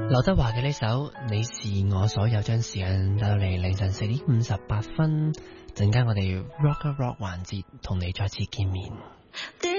劉德華嘅呢首《你是我所有》，將時間帶到嚟凌晨4:58，陣間我哋 rock 一 rock 環節，同你再次見面。